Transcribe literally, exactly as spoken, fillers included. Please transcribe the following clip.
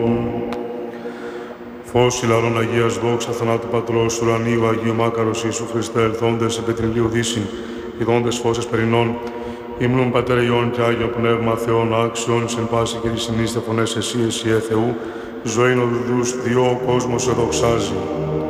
Φως ηλαρών Αγίας δόξα θανάτου Πατρός ουρανίου Αγίου Μάκαρος Ιησού Χριστέ ελθόντες επετριλίου δύσιν, ιδόντες φώσες περινών, ύμνων Πατέρα Υιών και Άγιο Πνεύμα Θεών άξιον, σε πάση και συνείστε φωνές εσύ, εσύ ε Θεού, ζωή οδούς, διό ο κόσμος σε δοξάζει.